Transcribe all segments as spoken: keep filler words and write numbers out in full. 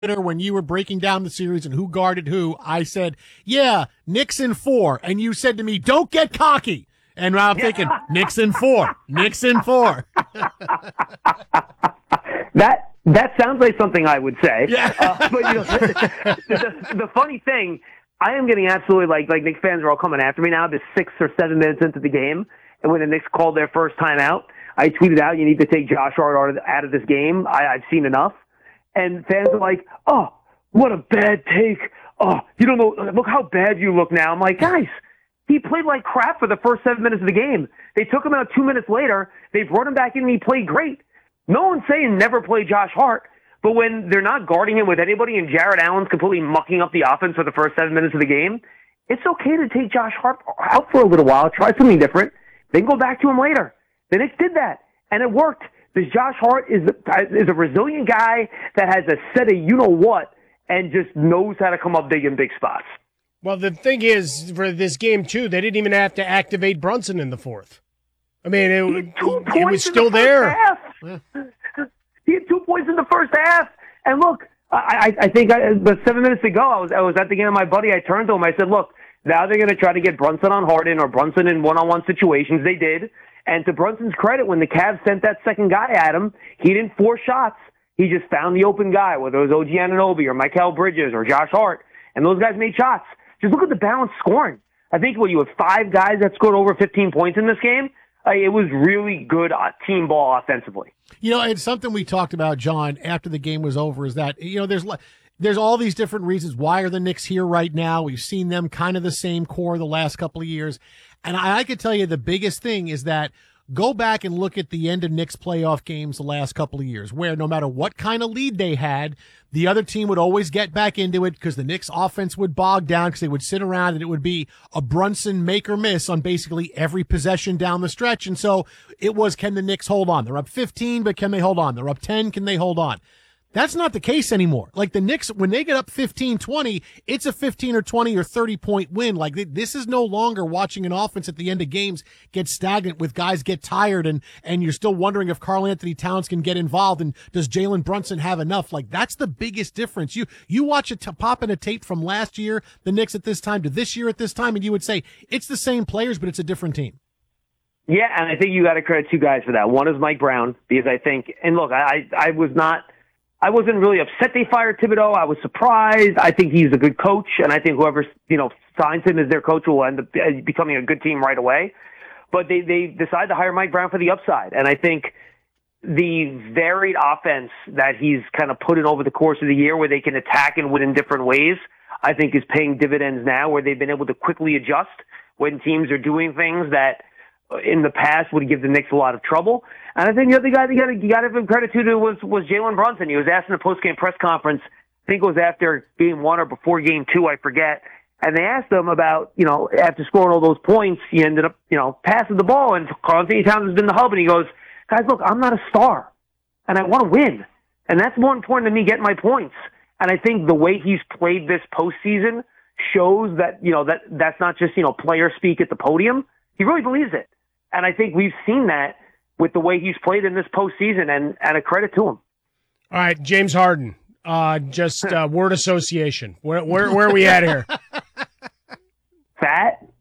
when you were breaking down the series and who guarded who, I said, yeah, Knicks in four. And you said to me, don't get cocky. And I'm thinking, Knicks in four, Knicks in four. that that sounds like something I would say. Yeah. uh, but you know, the, the, the funny thing, I am getting absolutely like like Knicks fans are all coming after me now. There's six or seven minutes into the game, and when the Knicks called their first timeout, I tweeted out, "You need to take Josh Hart out of, out of this game. I, I've seen enough." And fans are like, "Oh, what a bad take! Oh, you don't know. Look how bad you look now." I'm like, guys, he played like crap for the first seven minutes of the game. They took him out two minutes later. They brought him back in, and he played great. No one's saying never play Josh Hart, but when they're not guarding him with anybody and Jared Allen's completely mucking up the offense for the first seven minutes of the game, it's okay to take Josh Hart out for a little while, try something different, then go back to him later. The Knicks did that, and it worked. Because Josh Hart is is a resilient guy that has a set of you-know-what and just knows how to come up big in big spots. Well, the thing is, for this game, too, they didn't even have to activate Brunson in the fourth. I mean, it, it was still the there. Yeah. He had two points in the first half. And look, I, I think I, but seven minutes ago, I was I was at the game with my buddy. I turned to him. I said, look, now they're going to try to get Brunson on Harden or Brunson in one-on-one situations. They did. And to Brunson's credit, when the Cavs sent that second guy at him, he didn't force shots. He just found the open guy, whether it was O G Anunoby or Mikal Bridges or Josh Hart, and those guys made shots. Just look at the balanced scoring. I think what you have five guys that scored over fifteen points in this game. Uh, it was really good uh, team ball offensively. You know, it's something we talked about, John, after the game was over, is that, you know, there's there's all these different reasons. Why are the Knicks here right now? We've seen them kind of the same core the last couple of years. And I, I could tell you the biggest thing is that go back and look at the end of Knicks playoff games the last couple of years, where no matter what kind of lead they had, the other team would always get back into it because the Knicks offense would bog down because they would sit around and it would be a Brunson make or miss on basically every possession down the stretch. And so it was, can the Knicks hold on? They're up fifteen, but can they hold on? They're up ten. Can they hold on? That's not the case anymore. Like the Knicks, when they get up fifteen twenty, it's a fifteen or twenty or thirty point win. Like this is no longer watching an offense at the end of games get stagnant with guys get tired and, and you're still wondering if Karl Anthony Towns can get involved and does Jalen Brunson have enough? Like that's the biggest difference. You, you watch a t- pop in a tape from last year, the Knicks at this time to this year at this time, and you would say it's the same players, but it's a different team. Yeah. And I think you got to credit two guys for that. One is Mike Brown, because I think, and look, I, I was not, I wasn't really upset they fired Thibodeau. I was surprised. I think he's a good coach, and I think whoever, you know, signs him as their coach will end up becoming a good team right away. But they, they decided to hire Mike Brown for the upside. And I think the varied offense that he's kind of put in over the course of the year where they can attack and win in different ways, I think is paying dividends now, where they've been able to quickly adjust when teams are doing things that in the past would give the Knicks a lot of trouble. And I think the other guy you got to, you got to give him credit to was, was Jalen Brunson. He was asked in a post-game press conference, I think it was after game one or before game two, I forget. And they asked him about, you know, after scoring all those points, he ended up, you know, passing the ball. And Karl Anthony Towns has been the hub. And he goes, guys, look, I'm not a star. And I want to win. And that's more important than me getting my points. And I think the way he's played this postseason shows that, you know, that that's not just, you know, player speak at the podium. He really believes it. And I think we've seen that with the way he's played in this postseason, and, and a credit to him. All right, James Harden, uh, just uh, word association. Where, where, where are we at here? Fat?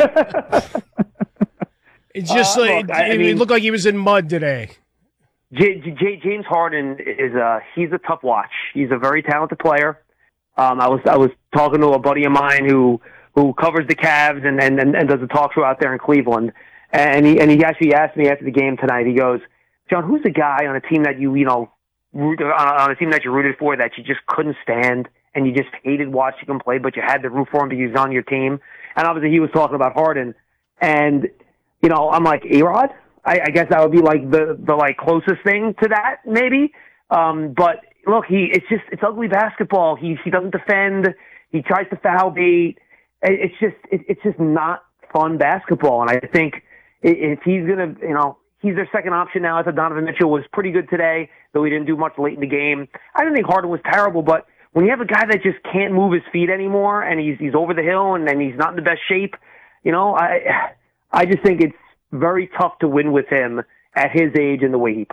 It's just uh, like, look, I, it, I mean, it looked like he was in mud today. J, J, James Harden is a, he's a tough watch. He's a very talented player. Um, I was I was talking to a buddy of mine who who covers the Cavs and, and, and does a talk show out there in Cleveland. And he and he actually asked me after the game tonight. He goes, John, who's the guy on a team that you you know on a team that you rooted for that you just couldn't stand and you just hated watching him play, but you had to root for him because he was on your team? And obviously he was talking about Harden. And you know, I'm like, A-Rod? I, I guess that would be like the the like closest thing to that, maybe. Um, but look, he it's just it's ugly basketball. He he doesn't defend. He tries to foul bait. It's just it, it's just not fun basketball. And I think if he's going to, you know, he's their second option now. I thought Donovan Mitchell was pretty good today, though he didn't do much late in the game. I didn't think Harden was terrible, but when you have a guy that just can't move his feet anymore and he's he's over the hill and then he's not in the best shape, you know, I I just think it's very tough to win with him at his age and the way he plays.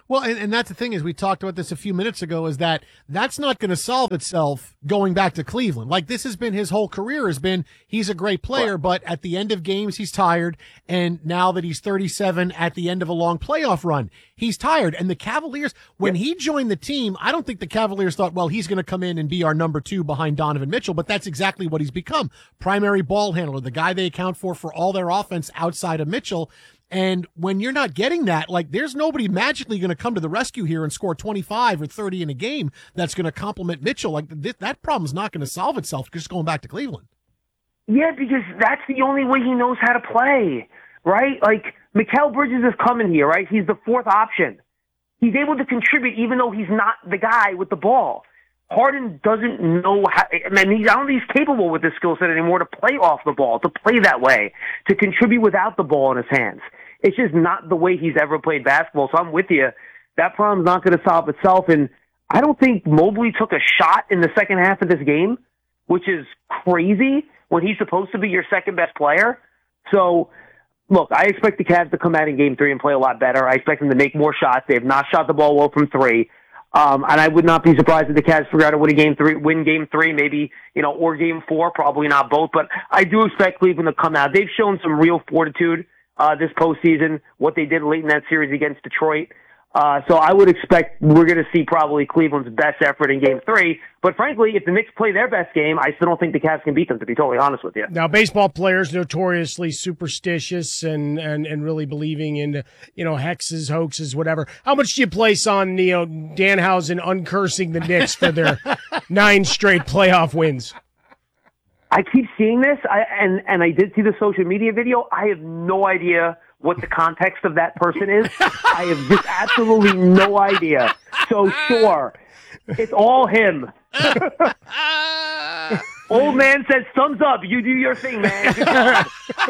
Well, and, and that's the thing is we talked about this a few minutes ago is that that's not going to solve itself going back to Cleveland. Like this has been his whole career has been he's a great player, right. But at the end of games he's tired. And now that he's thirty-seven at the end of a long playoff run, he's tired. And the Cavaliers, when yep. he joined the team, I don't think the Cavaliers thought, well, he's going to come in and be our number two behind Donovan Mitchell, but that's exactly what he's become. Primary ball handler, the guy they account for for all their offense outside of Mitchell. And when you're not getting that, like there's nobody magically going to come to the rescue here and score twenty-five or thirty in a game that's going to complement Mitchell. Like th- that problem's not going to solve itself just going back to Cleveland. Yeah, because that's the only way he knows how to play, right? Like Mikal Bridges is coming here, right? He's the fourth option. He's able to contribute even though he's not the guy with the ball. Harden doesn't know how, I mean, I don't think he's capable with this skill set anymore to play off the ball, to play that way, to contribute without the ball in his hands. It's just not the way he's ever played basketball. So I'm with you. That problem's not going to solve itself. And I don't think Mobley took a shot in the second half of this game, which is crazy when he's supposed to be your second best player. So, look, I expect the Cavs to come out in game three and play a lot better. I expect them to make more shots. They have not shot the ball well from three. Um, and I would not be surprised if the Cavs figure out to win a game three, win game three, maybe, you know, or game four, probably not both. But I do expect Cleveland to come out. They've shown some real fortitude uh, this postseason, what they did late in that series against Detroit. Uh, so I would expect we're going to see probably Cleveland's best effort in game three. But frankly, if the Knicks play their best game, I still don't think the Cavs can beat them, to be totally honest with you. Now, baseball players notoriously superstitious and, and, and really believing in, you know, hexes, hoaxes, whatever. How much do you place on, you know, Danhausen uncursing the Knicks for their nine straight playoff wins? I keep seeing this, I, and, and I did see the social media video. I have no idea what the context of that person is. I have just absolutely no idea. So sure, it's all him. Old man says, thumbs up. You do your thing, man. Good job.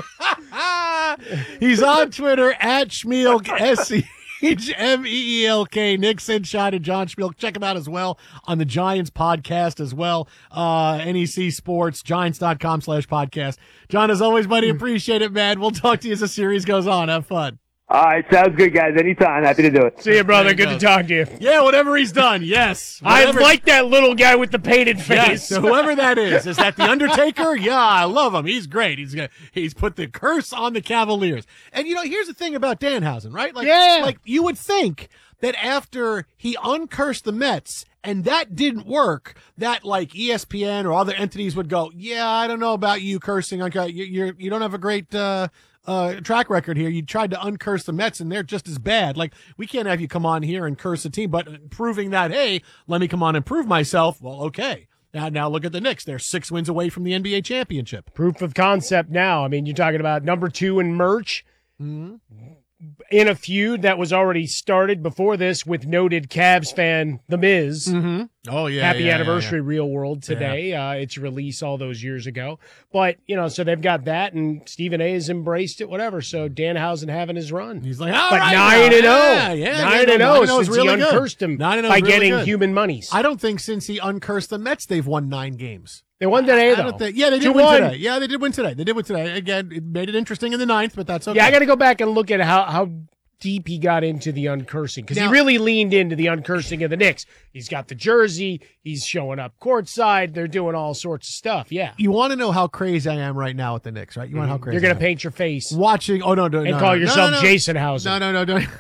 He's on Twitter at Schmeelk, S E H M E E L K. Nick Sinshine and John Schmeelk. Check him out as well on the Giants podcast as well. Uh, N E C Sports, Giants.com slash podcast. John, as always, buddy, appreciate it, man. We'll talk to you as the series goes on. Have fun. All right, sounds good, guys. Anytime. Happy to do it. See you, brother. Good to talk to you. Yeah, whatever he's done, yes. Whatever. I like that little guy with the painted face. Yes, so whoever that is. Is that The Undertaker? Yeah, I love him. He's great. He's gonna, he's put the curse on the Cavaliers. And, you know, here's the thing about Danhausen, right? Like, yeah. Like, you would think that after he uncursed the Mets, and that didn't work, that like E S P N or other entities would go, yeah, I don't know about you cursing. Okay, you you're, you don't have a great uh, uh, track record here. You tried to uncurse the Mets, and they're just as bad. Like, we can't have you come on here and curse a team, but proving that, hey, let me come on and prove myself. Well, okay. Now, now look at the Knicks. They're six wins away from the N B A championship. Proof of concept now. I mean, you're talking about number two in merch. Mm-hmm. In a feud that was already started before this with noted Cavs fan The Miz. Mm-hmm. Oh, yeah. Happy yeah, anniversary, yeah, yeah. Real World today. Yeah. Uh, its release all those years ago. But, you know, so they've got that, and Stephen A. has embraced it, whatever. So Danhausen having his run. He's like, all but right, nine and oh. Yeah, yeah. nine and oh since really he uncursed him by really getting good. human monies. I don't think since he uncursed the Mets, they've won nine games. They won today, though. I don't think, yeah, they did Two win one. today. Yeah, they did win today. They did win today. Again, it made it interesting in the ninth, but that's okay. Yeah, I got to go back and look at how, how deep he got into the uncursing, because he really leaned into the uncursing of the Knicks. He's got the jersey. He's showing up courtside. They're doing all sorts of stuff. Yeah. You want to know how crazy I am right now with the Knicks, right? You want to know how crazy You're going to paint your face. Watching. Oh, no, no, And no, call no, yourself no, no, Jason Hausen. No, no, no, no.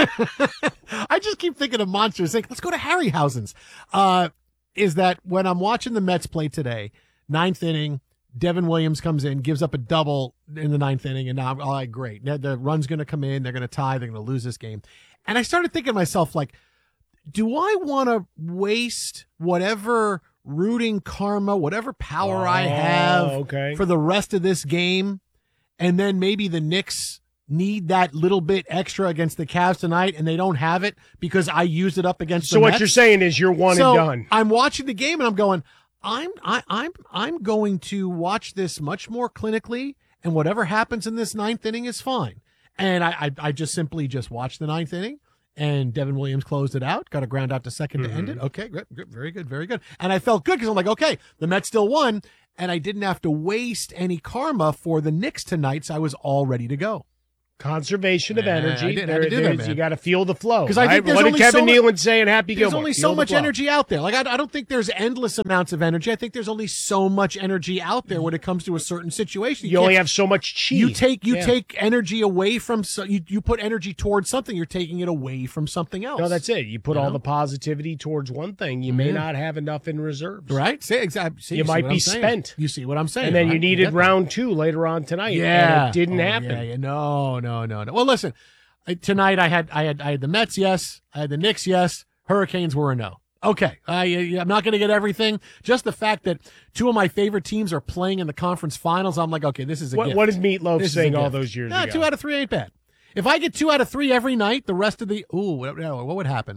I just keep thinking of monsters. Like, let's go to Harryhausen's. Uh, is that when I'm watching the Mets play today, ninth inning, Devin Williams comes in, gives up a double in the ninth inning, and now I'm all right, great. Now the run's going to come in. They're going to tie. They're going to lose this game. And I started thinking to myself, like, do I want to waste whatever rooting karma, whatever power oh, I have okay. for the rest of this game, and then maybe the Knicks need that little bit extra against the Cavs tonight, and they don't have it because I used it up against so the what Mets? You're saying is you're one so and done. I'm watching the game, and I'm going, I'm I, I'm I'm going to watch this much more clinically, and whatever happens in this ninth inning is fine. And I I, I just simply just watched the ninth inning, and Devin Williams closed it out, got a ground out to second mm-hmm. to end it. Okay, good, good, very good, very good. And I felt good because I'm like, okay, the Mets still won, and I didn't have to waste any karma for the Knicks tonight, so I was all ready to go. Conservation of Yeah, energy. I did- I There- had to do that, there's- man. you got to feel the flow. 'Cause I think right? there's What did only Kevin so mu- Nealon say in Happy There's Gilmore? only Feel so the much flow. energy out there. Like I, I don't think there's endless amounts of energy. I think there's only so much energy out there when it comes to a certain situation. You only can't- have so much chi. You take you Yeah. take energy away from so you, you put energy towards something. You're taking it away from something else. No, that's it. You put You all know? the positivity towards one thing. You may Yeah. not have enough in reserves. right. See, exactly. See, You see might what be I'm saying? spent. You see what I'm saying? And then right? you needed get that. round two later on tonight. Yeah, And it didn't Oh, happen. Yeah, yeah. No, no, no, no. Well, listen. I- Tonight I had I had I had the Mets. Yes, I had the Knicks. Yes, Hurricanes were a no. Okay, I, I'm not going to get everything. Just the fact that two of my favorite teams are playing in the conference finals, I'm like, okay, this is a What, gift. what did Meatloaf This is sing a all gift. those years Nah, ago? two out of three ain't bad. If I get two out of three every night, the rest of the ooh, what, what would happen?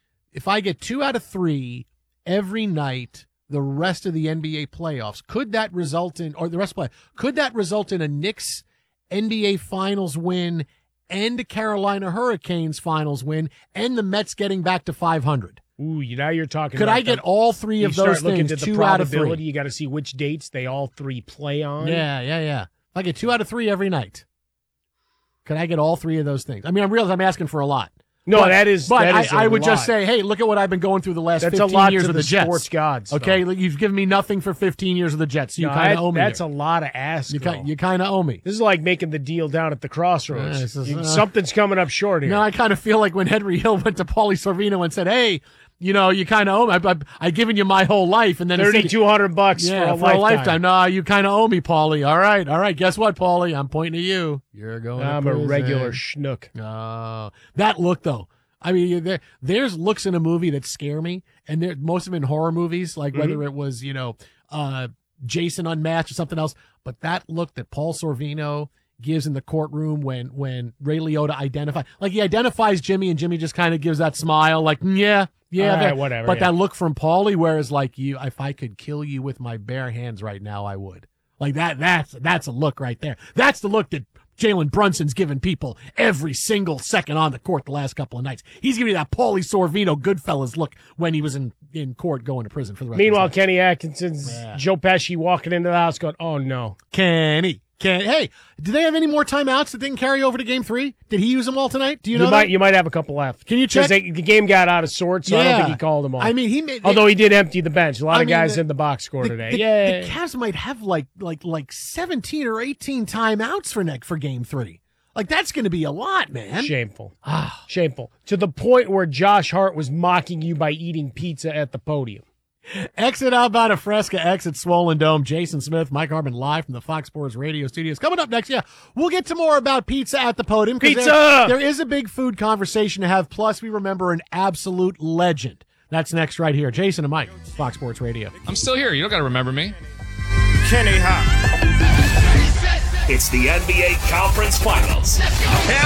If I get two out of three every night, the rest of the N B A playoffs, could that result in, or the rest of play, could that result in a Knicks N B A Finals win and a Carolina Hurricanes Finals win and the Mets getting back to five hundred? Ooh, you now you're talking. Could about I get the- all three you of start those looking things, at the two out of probability. three? You got to see which dates they all three play on. Yeah, yeah, yeah. If I get two out of three every night, could I get all three of those things? I mean, I realize I'm asking for a lot. No, But- that is. But that I is a I would just lot. say, hey, look at what I've been going through the last that's a fifteen lot years to of the, the Jets. sports gods. Okay, though. look, you've given me nothing for fifteen years of the Jets. So you No, kind of that- owe me. That's here. a lot of ask. You, though. ki- you kind of owe me. This is like making the deal down at the crossroads. Yeah, this is, You- uh, something's coming up short here. Now I kind of feel like when Henry Hill went to Paulie Sorvino and said, hey, you know, you kind of owe me. I, I, I've given you my whole life, and then instead- Thirty-two hundred bucks yeah, for a lifetime. lifetime. No, you kind of owe me, Paulie. All right, all right. Guess what, Paulie? I'm pointing to you. You're going. I'm to a prison. regular schnook. Oh, that look though. I mean, there, there's looks in a movie that scare me, and there, most of them in horror movies, like whether it was, you know, uh, Jason Unmasked or something else. But that look that Paul Sorvino gives in the courtroom when when Ray Liotta identify, like he identifies Jimmy, and Jimmy just kind of gives that smile, like mm, yeah, yeah, All right, that- whatever, But yeah. that look from Paulie, whereas like you, if I could kill you with my bare hands right now, I would. Like that. That's that's a look right there. That's the look that Jalen Brunson's given people every single second on the court the last couple of nights. He's giving you that Paulie Sorvino Goodfellas look when he was in, in court going to prison for the rest Meanwhile, of his life. Kenny Atkinson's Yeah. Joe Pesci walking into the house going, oh, no. Kenny. Ken, hey, did they have any more timeouts that didn't carry over to game three? Did he use them all tonight? Do you You, know might that? you might have a couple left. Can you 'Cause check? they- the game got out of sorts, so I don't Yeah. think he called them all. I mean, he made. Although he did empty the bench. A lot I of mean, guys the- in the box score the, today. the, Yeah. the Cavs might have like like like seventeen or eighteen timeouts for next for game three. Like that's going to be a lot, man. Shameful. Ah. Shameful. To the point where Josh Hart was mocking you by eating pizza at the podium. Exit Alvada Fresca, exit Swollen Dome. Jason Smith, Mike Harmon live from the Fox Sports Radio studios. Coming up next, yeah, we'll get to more about pizza at the podium. 'cause Pizza! There, there is a big food conversation to have. Plus, we remember an absolute legend. That's next right here. Jason and Mike, Fox Sports Radio. I'm still here. You don't got to remember me. Kenny Hart. It's the N B A Conference Finals.